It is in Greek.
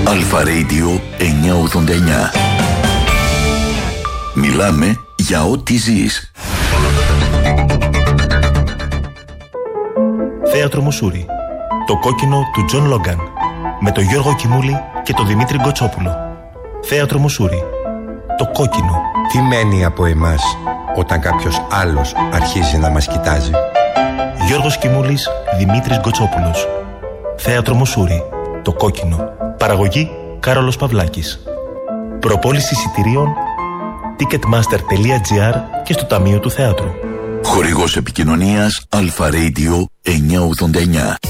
Αλφα Radio 989. Μιλάμε για ό,τι ζεις. Θέατρο Μουσούρι. Το κόκκινο του Τζον Λόγκαν. Με τον Γιώργο Κιμούλη και τον Δημήτρη Γκοτσόπουλο. Θέατρο Μουσούρι. Το κόκκινο. Τι μένει από εμάς όταν κάποιος άλλος αρχίζει να μας κοιτάζει? Γιώργος Κιμούλης, Δημήτρης Γκοτσόπουλος. Θέατρο Μουσούρι. Το κόκκινο. Παραγωγή Κάρολος Παυλάκης. Προπόληση εισιτηρίων ticketmaster.gr και στο Ταμείο του Θεάτρου. Χορηγός επικοινωνίας Αλφα Radio 989.